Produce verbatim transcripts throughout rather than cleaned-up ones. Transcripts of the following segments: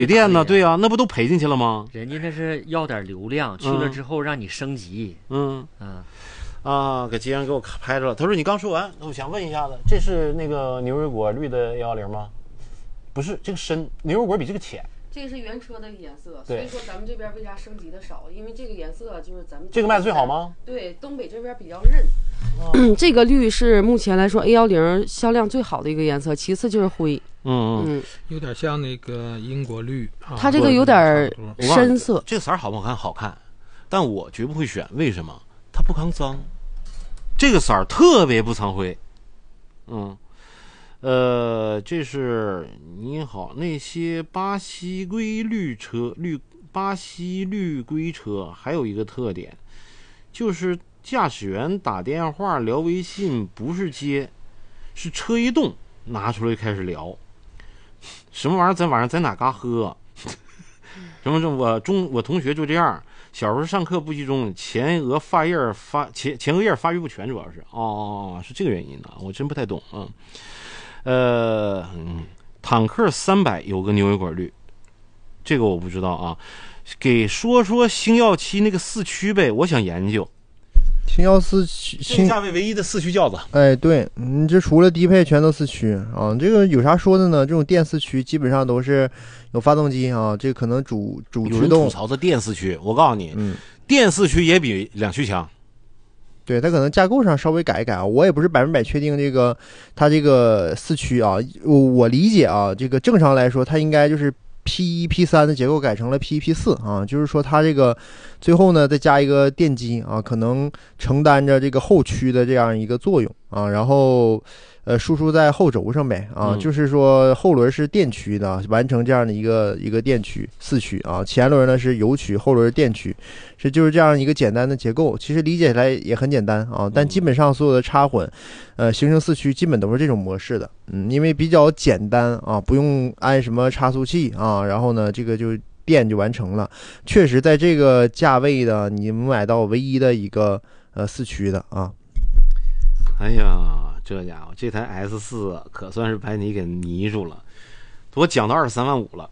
水电呢？对呀、啊，那不都赔进去了吗？ 人家那是要点流量，去了之后让你升级。 嗯嗯啊，给接上给我拍着了。他说你刚说完，我想问一下子，这是那个牛油果绿的幺幺零吗？不是，这个深，牛油果比这个浅。 这个是原车的颜色，所以说咱们这边为啥升级的少？因为这个颜色就是咱们这个卖的最好吗？ 对，东北这边比较韧。嗯，这个绿是目前来说 A 幺零销量最好的一个颜色，其次就是灰。 嗯嗯， 有点像那个英国绿，啊、 它这个有点深色。 这个色好不好看？好看，但我绝不会选，为什么？它不抗脏。这个色儿特别不藏灰。嗯。呃，这是你好，那些巴西龟绿车绿巴西绿龟车还有一个特点，就是驾驶员打电话聊微信不是接，是车一动拿出来开始聊，什么玩意儿？咱晚上在哪嘎喝？什么这我中我同学就这样，小时候上课不集中，前额发叶发前前额叶发育不全，主要是哦是这个原因呢，我真不太懂啊。呃，嗯，坦克三百有个牛油果绿，这个我不知道啊。给说说星耀七那个四驱呗，我想研究。 星耀四驱， 这价位唯一的四驱轿子。 哎，对，你这除了低配全都四驱啊。这个有啥说的呢？这种电四驱基本上都是有发动机啊，这可能主主驱动。 有人吐槽的电四驱，我告诉你，嗯，电四驱也比两驱强。 对，它可能架构上稍微改一改啊，我也不是百分百确定这个它这个四驱啊，我我理解啊，这个正常来说它应该就是 P 一 P 三的结构改成了 P 一 P 四啊，就是说它这个最后呢再加一个电机啊，可能承担着这个后驱的这样一个作用啊，然后呃输出在后轴上呗啊，嗯、就是说后轮是电驱的，完成这样的一个一个电驱四驱啊，前轮呢是油驱，后轮是电驱，是就是这样一个简单的结构。其实理解起来也很简单啊，但基本上所有的插混，呃形成四驱基本都是这种模式的，嗯，因为比较简单啊，不用安什么差速器啊，然后呢这个就电就完成了。确实在这个价位的，你们买到唯一的一个呃四驱的啊。 哎呀。这家伙，这台 S 四 可算是把你给迷住了，我讲到二十三万五了。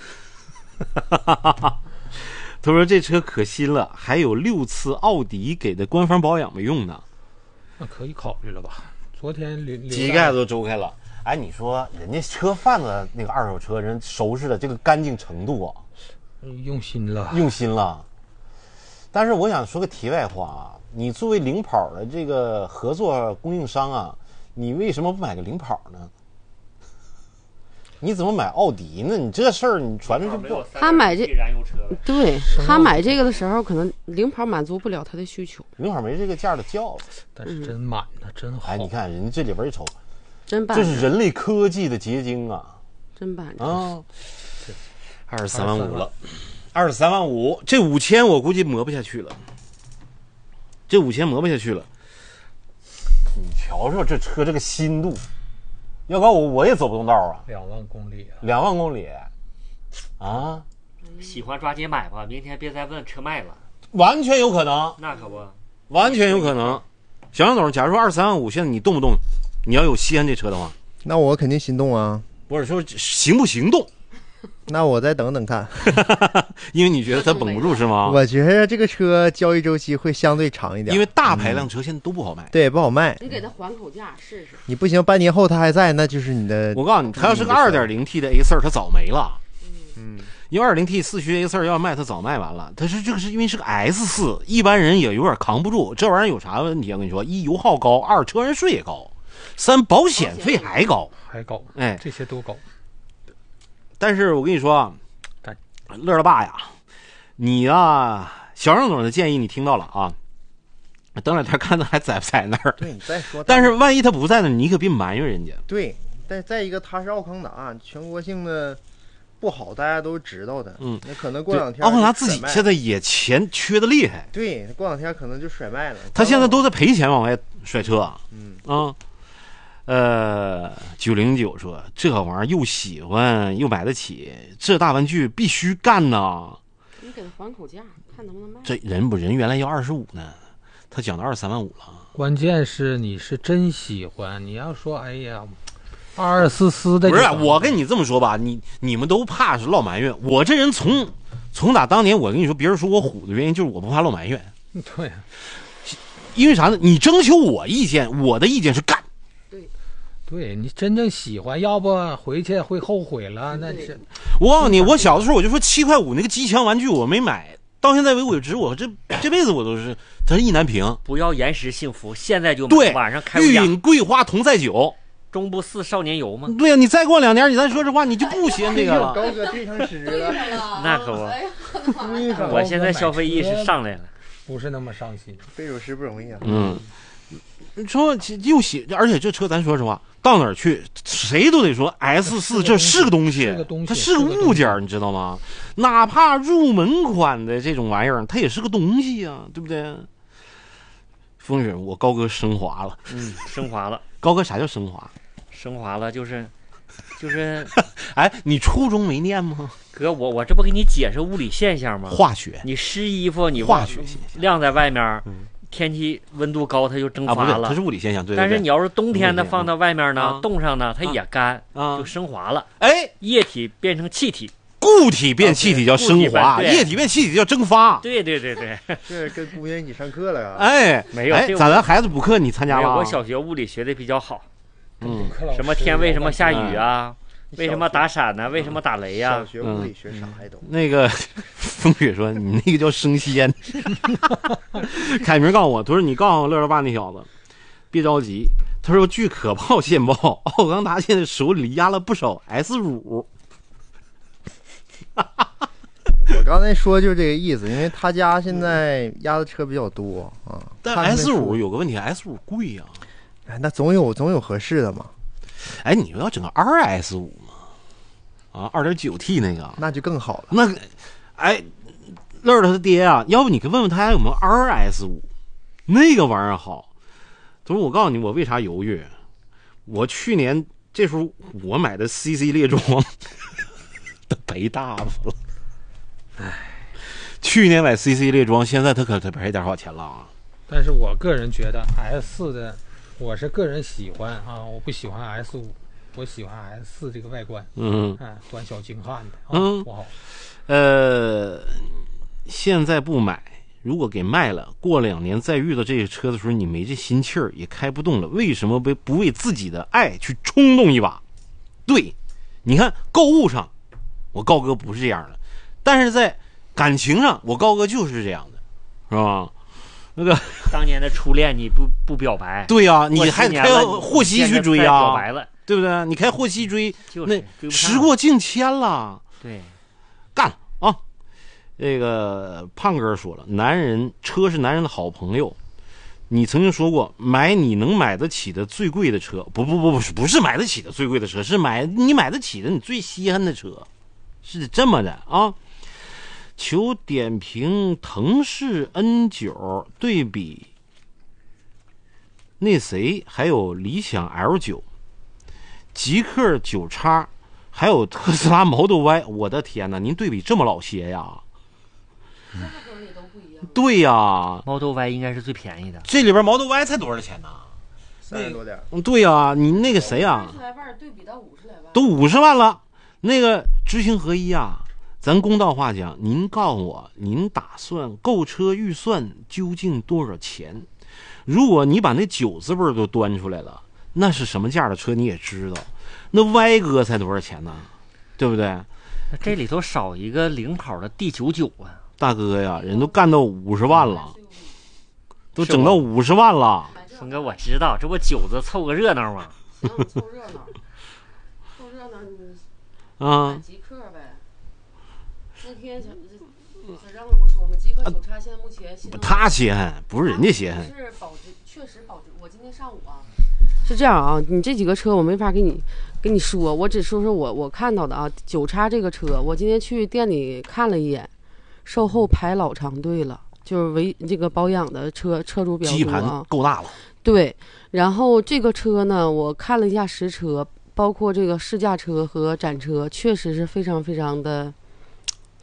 他说这车可新了，还有六次奥迪给的官方保养没用呢。 那可以考虑了吧？昨天机盖都周开了。哎，你说人家车贩子那个二手车人收拾的这个干净程度啊， 用心了， 用心了。但是我想说个题外话啊，你作为领跑的这个合作供应商啊，你为什么不买个领跑呢？你怎么买奥迪呢？你这事儿你传出去不？ 他买这对他买这个的时候，可能领跑满足不了他的需求。 领跑没这个价的轿子， 但是真满呐，嗯、真好。 哎，你看人家这里边一瞅， 真棒， 这是人类科技的结晶啊！ 真棒啊！二十三万五了，二十三万五，这五千我估计磨不下去了，这五千磨不下去了。你瞧瞧这车这个新度。要搞我我也走不动道啊！ 两万公里啊！ 两万公里，啊！ 喜欢抓紧买吧，明天别再问车卖了。 完全有可能， 那可不， 完全有可能。小杨总，假如说二十三万五，现在你动不动？你要有西安这车的话， 那我肯定心动啊！ 不是说行不行动？ 那我再等等看， 因为你觉得它绷不住是吗？ 我觉得这个车交易周期会相对长一点， 因为大排量车现在都不好卖， 嗯、对，不好卖。 你给它还口价试试， 你不行，半年后它还在，那就是你的。 我告诉你，它要是个 二点零 T 的 A 四，它早没了。嗯，因为 二点零 T 四驱 A 四要卖，它早卖完了。它是这个是因为是个 S 四，一般人也有点扛不住。这玩意儿有啥问题？我跟你说，一油耗高，二车人税也高，三保险费还高， 还高， 哎， 这些都高。 但是我跟你说啊，乐乐爸呀，你啊，小杨总的建议你听到了啊，等两天看他还在不在那儿。 对，你再说。 但是万一他不在那儿，你可别埋怨人家。 对，再再一个，他是奥康达，全国性的不好，大家都知道的。嗯，那可能过两天奥康达自己现在也钱缺的厉害。 对，过两天可能就甩卖了。 他现在都在赔钱往外甩车。嗯啊。呃，九零九说这玩意儿又喜欢又买得起，这大玩具必须干呐！ 你给他还口价，看能不能卖。 这人不人原来要二十五呢，他讲到二十三万五了。 关键是你是真喜欢，你要说哎呀， 二四四的不是，我跟你这么说吧，你你们都怕是落埋怨，我这人从从打当年我跟你说别人说我虎的原因就是我不怕落埋怨。 对， 因为啥呢？你征求我意见，我的意见是干。 对你真正喜欢，要不回去会后悔了。那是我告诉你，我小的时候我就说七块五那个机枪玩具我没买，到现在为止我这这辈子我都是它是意难平。 不要延时幸福，现在就买。 对， 晚上开玉饮桂花同赛酒， 中部四少年游吗？ 对呀、啊，你再过两年，你再说实话，你就不嫌这个了。 高哥对上诗了， 那可不，我现在消费意识上来了， 不是那么伤心。 背首诗不容易啊。 嗯。说又写，而且这车咱说实话，到哪儿去谁都得说 S 四这是个东西，它是个物件，你知道吗？哪怕入门款的这种玩意儿，它也是个东西啊，对不对？风雪，我高哥升华了， 嗯，升华了。 高哥啥叫升华？ 升华了就是就是， 哎，你初中没念吗？ 哥，我我这不给你解释物理现象吗？ 化学， 你湿衣服，你化学晾在外面。 嗯， 天气温度高，它就蒸发了， 啊、不是它是物理现象。对对对， 但是你要是冬天的放到外面呢，冻、啊、上呢，它也干， 啊、 就升华了。 哎， 液体变成气体， 固体变气体叫升华， 啊、 液体变气体叫蒸发。 对对对对， 这跟姑娘一起上课了呀？ 哎， 没有， 哎，咋咱孩子补课你参加了？ 我小学物理学的比较好。 嗯， 什么天为什么下雨啊？为什么打闪呢、啊？为什么打雷呀、啊？ 小学物理学啥还懂、 嗯？那个风雪说你那个叫升仙。凯明告诉我，他说你告诉乐乐爸那小子别着急，他说据可报线报，奥刚达现在手里压了不少 S 五。 我刚才说就是这个意思，因为他家现在压的车比较多啊。 但 S 五有个问题 ，S 五贵呀、 啊。那总有总有合适的嘛。 哎，你说要整个 R S 五吗？啊 ，二点九 T 那个， 那就更好了。 那个，哎，乐乐他爹啊，要不你问问他家有没有 R S 五，那个玩意儿好。他说我告诉你，我为啥犹豫？我去年这时候我买的 C C 猎装都赔大发了。哎，去年买 C C 猎装，现在他可得赔点少钱了啊。 但是我个人觉得 S 四的。我是个人喜欢啊，我不喜欢 S 五，我喜欢 S 四这个外观， 嗯， 哎，短小精悍的，啊、 嗯， 不好。 呃，现在不买，如果给卖了，过两年再遇到这个车的时候，你没这心气儿，也开不动了。为什么不不为自己的爱去冲动一把？对，你看购物上，我高哥不是这样的，但是在感情上，我高哥就是这样的，是吧？那个当年的初恋你不不表白， 对呀、啊，你还开霍希去追呀、啊， 表白了， 对不对？你开霍希追， 就是那时过境迁了， 对， 干啊！这个胖哥说了，男人车是男人的好朋友。你曾经说过，买你能买得起的最贵的车，不不不不是不是买得起的最贵的车，是买你买得起的你最稀罕的车，是这么的啊。求点评腾势 N 九 对比那谁，还有理想 L 九、极氪九叉，还有特斯拉 Model Y。我的天哪，您对比这么老些呀？ 价格也都不一样。 对呀 ，Model Y 应该是最便宜的。 这里边 Model Y 才多少钱呢？ 三十多点。 嗯，对呀，你那个谁呀？ 三十来万对比到五十来万， 都五十万了。那个知行合一啊。咱公道话讲，您告诉我，您打算购车预算究竟多少钱？如果你把那九字辈都端出来了，那是什么价的车你也知道。那 Y 哥才多少钱呢？对不对？ 这里头少一个零跑的 D 九九啊！ 大哥呀，人都干到五十万了，都整到五十万了。 峰哥，我知道，这不九子凑个热闹吗？ 行，凑热闹，凑热闹，你啊， 极客呗。那天小小张不说吗？极客九叉现在目前他稀罕，不是人家稀罕， 是保值，确实保值。我今天上午啊，是这样啊，你这几个车我没法给你跟你说，我只说说我我看到的啊。九叉这个车，我今天去店里看了一眼，售后排老长队了，就是维这个保养的车车主比较多啊， 够大了。 对，然后这个车呢，我看了一下实车，包括这个试驾车和展车，确实是非常非常的。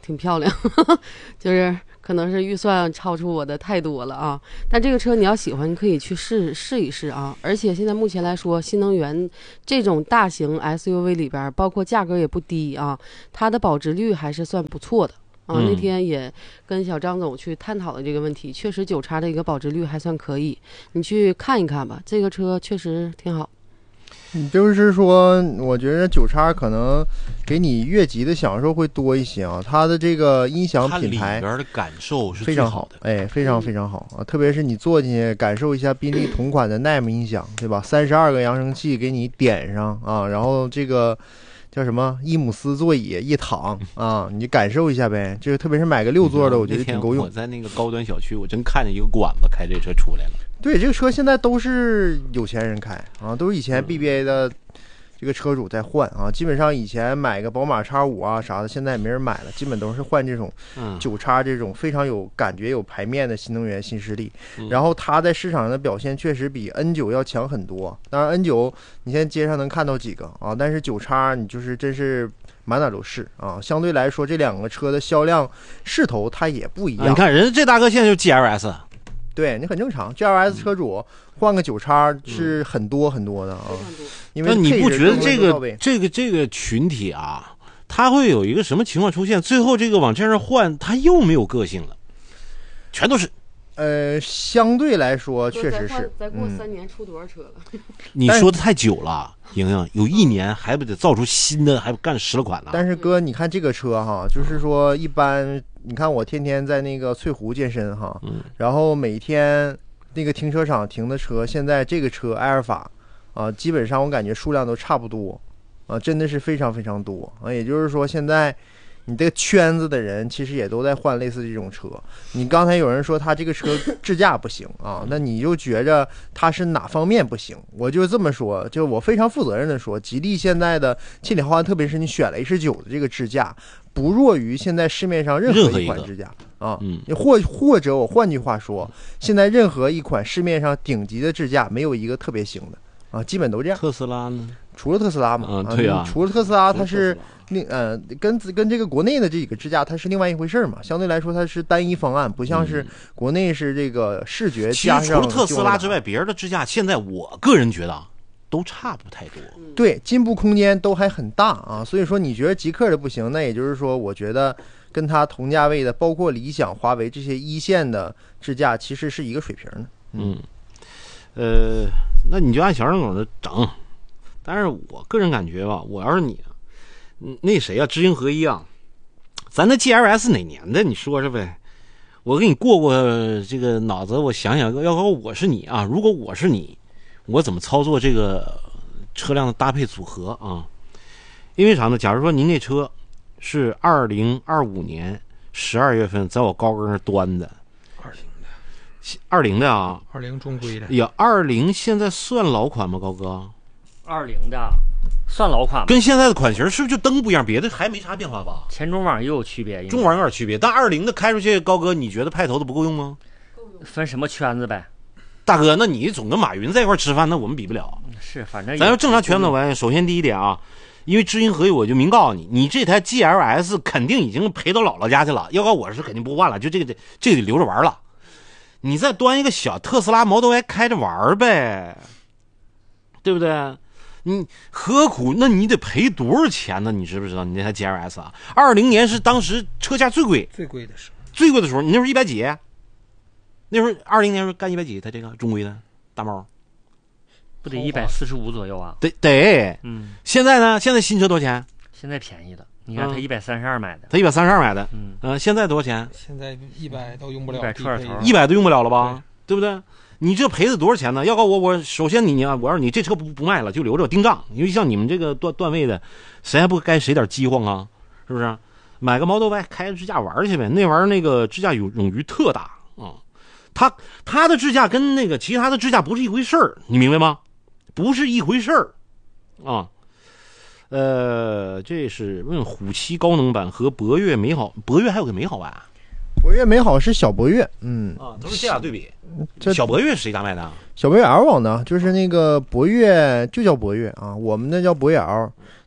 挺漂亮，就是可能是预算超出我的太多了啊。但这个车你要喜欢，你可以去试试一试啊。而且现在目前来说，新能源这种大型 S U V 里边，包括价格也不低啊，它的保值率还是算不错的。啊， 嗯那天也跟小张总去探讨了这个问题，确实九叉的一个保值率还算可以，你去看一看吧，这个车确实挺好。 你就是说，我觉得九叉可能给你越级的享受会多一些啊，它的这个音响它里品牌边的感受是非常好的， 哎，非常非常好啊！特别是你坐进去感受一下宾利同款的 N A M 音响，对吧？三十二个扬声器给你点上啊，然后这个叫什么伊姆斯座椅一躺啊，你就感受一下呗。这个特别是买个六座的，我觉得挺够用。 我在那个高端小区，我真看见一个管子开这车出来了。 对，这个车现在都是有钱人开啊，都是以前 B B A 的这个车主在换啊。基本上以前买个宝马 X 五啊啥的，现在也没人买了，基本都是换这种九叉这种非常有感觉、有排面的新能源新势力。然后它在市场上的表现确实比 N 九 要强很多。当然 N 九 你现在街上能看到几个啊，但是九叉你就是真是满哪都是啊。相对来说，这两个车的销量势头它也不一样。 啊、你看人家这大哥现在就 G L S。 对，你很正常 ，G L S 车主换个九叉是很多很多的啊，因为那你不觉得这个这个这个群体啊，他会有一个什么情况出现？最后这个往这上换，他又没有个性了，全都是。 呃，相对来说确实是。 再过三年出多少车了？ 嗯、你说的太久了，莹莹，有一年还不得造出新的，还不干十来款呢？ 但是哥，你看这个车哈，就是说一般。你看我天天在那个翠湖健身哈， 嗯、 然后每天那个停车场停的车，现在这个车埃尔法啊，基本上我感觉数量都差不多啊，真的是非常非常多啊。也就是说，现在你这个圈子的人其实也都在换类似这种车。你刚才有人说他这个车智驾不行啊，那你就觉着它是哪方面不行？我就这么说，就我非常负责任的说，吉利现在的气体豪华，特别是你选了 H 九的这个智驾。不弱于现在市面上任何一款智驾啊， 嗯， 或或者我换句话说，现在任何一款市面上顶级的智驾没有一个特别行的啊，基本都这样。 特斯拉呢？ 除了特斯拉嘛， 嗯，对啊， 除了特斯拉，它是另呃跟跟这个国内的这几个智驾它是另外一回事嘛，相对来说它是单一方案，不像是国内是这个视觉加上。 其实除了特斯拉之外，别人的智驾现在我个人觉得都差不太多， 对，进步空间都还很大啊。所以说，你觉得极客的不行，那也就是说，我觉得跟它同价位的，包括理想、华为这些一线的智驾，其实是一个水平的。 嗯，呃，那你就按小张总的整。但是我个人感觉吧，我要是你，那谁啊，知行合一啊，咱的 G L S 哪年的？你说说呗。我给你过过这个脑子，我想想，要说我是你啊，如果我是你。我怎么操作这个车辆的搭配组合啊？因为啥呢？假如说您那车是二零二五年十二月份在我高跟那端的， 二零的， 二零的啊， 二零中规的。 呀，二零现在算老款吗，高哥？ 二零的算老款吗？ 跟现在的款型是不是就灯不一样？别的还没啥变化吧？ 前中网又有区别， 中网有点区别，但二零的开出去，高哥你觉得派头子不够用吗？ 分什么圈子呗？ 大哥，那你总跟马云在一块吃饭，那我们比不了。 是，反正咱要正常圈子玩。首先第一点啊，因为知行合一，我就明告诉你，你这台 G L S 肯定已经赔到姥姥家去了。要告我是肯定不换了，就这个这个得留着玩了。你再端一个小特斯拉 Model Y 开着玩呗，对不对？你何苦？那你得赔多少钱呢？你知不知道？你那台 G L S 啊，二零年是当时车价最贵、 最贵的时候， 最贵的时候，你那时候一百几？那时候二零年时候干一百几？它这个中规的大猫， 不得一百四十五左右啊？ 得得， 嗯。 现在呢？现在新车多少钱？ 现在便宜了，你看它一百三十二买的， 它一百三十二买的， 嗯嗯、呃，现在多少钱？ 现在一百都用不了， 一百出点头， 一百都用不了了吧？对, 对不对？你这赔的多少钱呢？要告我，我首先你啊，我要你这车不不卖了，就留着盯账，因为像你们这个段段位的，谁还不该谁点饥荒啊？是不是？买个 Model Y 开支架玩去呗，那玩意儿那个支架冗冗余特大啊。嗯它它的支架跟那个其他的支架不是一回事儿，你明白吗？不是一回事儿啊。呃，这是问虎七高能版和博越美好，博越还有个美好版， 博越美好是小博越，嗯啊，都是这俩对比。 这小博越是谁家卖的？ 小博越 L 网呢，就是那个博越就叫博越啊，我们那叫博越 L。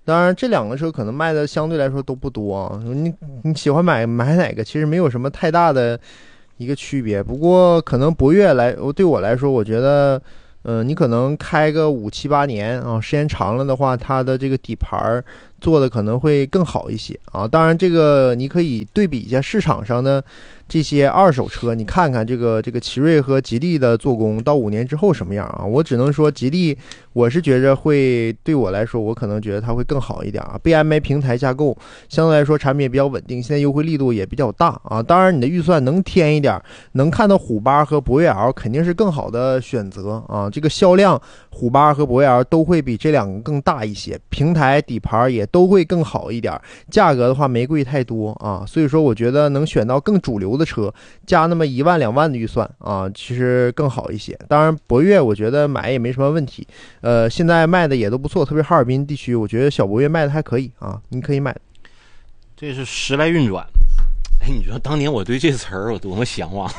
当然，这两个车可能卖的相对来说都不多啊。你你喜欢买买哪个，其实没有什么太大的一个区别。不过可能博越来，对我来说，我觉得，呃，你可能开个五七八年啊，时间长了的话，它的这个底盘做的可能会更好一些啊。当然，这个你可以对比一下市场上的这些二手车，你看看这个这个奇瑞和吉利的做工到五年之后什么样啊？我只能说吉利，我是觉着会对我来说，我可能觉得它会更好一点啊。B M A 平台架构相对来说产品也比较稳定，现在优惠力度也比较大啊。当然，你的预算能添一点，能看到虎八和博越 L 肯定是更好的选择啊。这个销量，虎八和博越 L 都会比这两个更大一些，平台底盘也都会更好一点，价格的话没贵太多啊。所以说，我觉得能选到更主流的车，加那么一万两万的预算啊，其实更好一些。当然，博越我觉得买也没什么问题，呃，现在卖的也都不错，特别哈尔滨地区，我觉得小博越卖的还可以啊，你可以买。 这是时来运转。哎，你说当年我对这词儿有多么向往？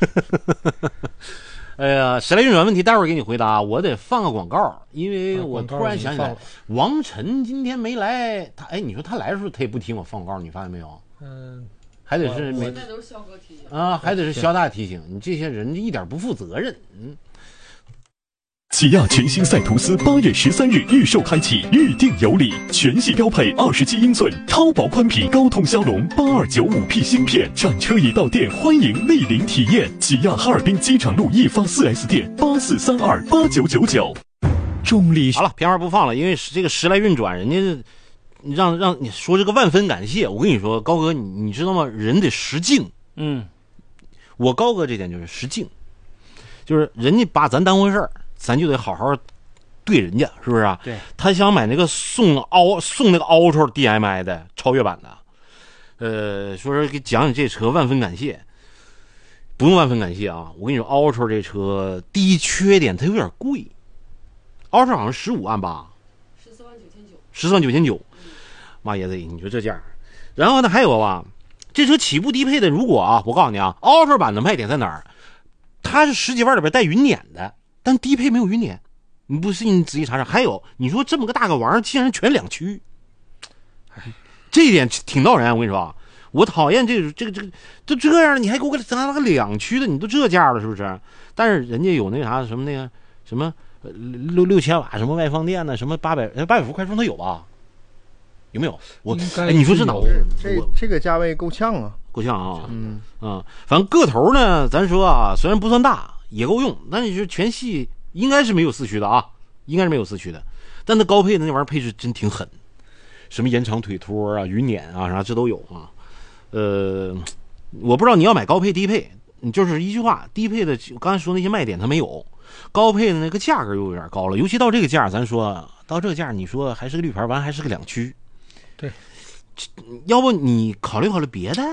哎呀，时来运转问题待会儿给你回答，我得放个广告，因为我突然想起来，王晨今天没来，他哎，你说他来的时候他也不听我放广告，你发现没有？ 嗯。 还得是每都是肖哥提醒啊，还得是肖大提醒你，这些人一点不负责任。嗯。 起亚全新赛途斯八月十三日预售开启，预定有礼，全系标配二十七英寸超薄宽屏高通骁龙八二九五 P 芯片，展车已到店，欢迎莅临体验。起亚哈尔滨机场路一发四 S 店八四三二八九九九。重力好了，片花不放了，因为这个时来运转，人家。让让你说这个万分感谢，我跟你说，高哥，你你知道吗？人得识敬。 嗯， 我高哥这点就是识敬，就是人家把咱当回事儿，咱就得好好对人家，是不是啊？ 对。 他想买那个送奥送那个 Ultra D M I 的超越版的，呃，说是给讲讲这车，万分感谢。不用万分感谢啊！我跟你说 ，Ultra 这车第一缺点它有点贵 ，Ultra 好像十五万吧， 十四万九千九， 十四万九千九。妈耶，你说这价，然后呢还有吧，这车起步低配的，如果啊，我告诉你啊 ，Ultra 版的卖点在哪儿？它是十几万里边带云辇的，但低配没有云辇，你不信你仔细查查。还有，你说这么个大个玩意儿，竟然全两驱，这一点挺闹人。我跟你说啊，我讨厌这个这个这个都这样了，你还给我整那个两驱的，你都这价了是不是？但是人家有那个啥什么那个什么六六千瓦什么外放电呢，什么八百八百伏快充它有吧？有没有？我哎，你说这哪回事？ 这这个价位够呛啊， 够呛啊！ 嗯啊，反正个头呢，咱说啊，虽然不算大，也够用。但你说全系应该是没有四驱的啊，应该是没有四驱的。但它高配的那玩意儿配置真挺狠，什么延长腿托啊、云辇啊啥这都有啊。呃，我不知道你要买高配低配，你就是一句话，低配的我刚才说那些卖点它没有，高配的那个价格又有点高了，尤其到这个价，咱说到这个价，你说还是个绿牌，完还是个两驱。 对， 要不你考虑考虑别的？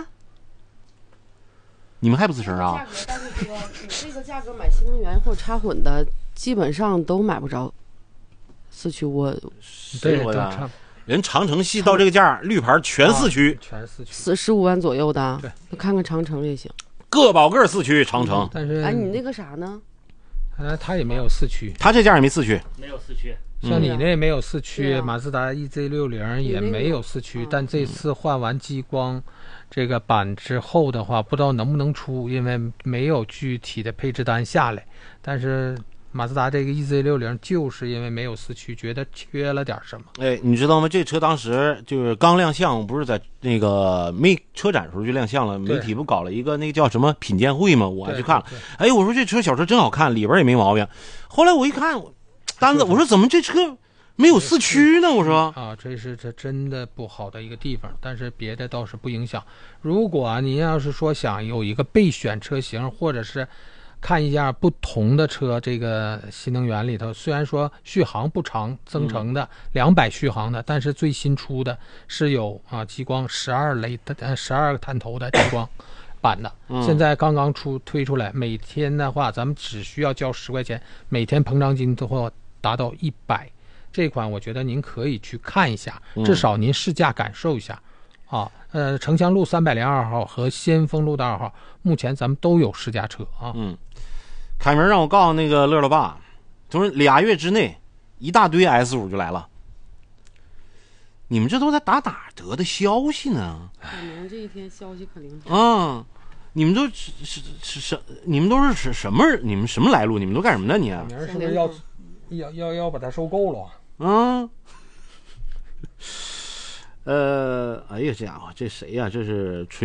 你们还不吱声啊？ 但是说你这个价格买新能源或者插混的，基本上都买不着四驱。我对我的人长城系到这个价，绿牌全四驱， 啊、全四驱， 四十五万左右的。 对， 看看长城也行， 个保个四驱长城。 但是哎，你那个啥呢？ 啊，他也没有四驱， 他这价也没四驱， 没有四驱。 像你那没有四驱， 嗯、 马自达 E Z 六十 也没有四驱，但这次换完激光这个版之后的话，不知道能不能出，因为没有具体的配置单下来。但是马自达这个 E Z 六十 就是因为没有四驱，觉得缺了点什么。 哎，你知道吗？这车当时就是刚亮相，不是在那个没车展的时候就亮相了，媒体不搞了一个那个叫什么品鉴会吗？我还去看了。哎，我说这车小车真好看，里边也没毛病。后来我一看单子，我说怎么这车没有四驱呢？我说啊，这是这真的不好的一个地方，但是别的倒是不影响。如果、啊、你要是说想有一个备选车型，或者是看一下不同的车，这个新能源里头，虽然说续航不长，增程的两百续航的，但是最新出的是有啊激光十二雷的十二个探头的激光版的，现在刚刚出推出来，每天的话咱们只需要交十块钱，每天膨胀金都会达到一百。这款我觉得您可以去看一下，至少您试驾感受一下。啊，呃，城乡路三百零二号和先锋路的二号，目前咱们都有试驾车啊。 嗯，凯明让我告诉那个乐乐爸，就是俩月之内一大堆 S 五就来了。 你们这都在打哪得的消息呢？ 可能这一天消息肯定啊，你们都是是是什？你们都是什什么？你们什么来路？你们都干什么的？你小明是不是要要要要把它收购了？ 啊，呃，哎呀，这家伙，这谁呀、啊？这是纯。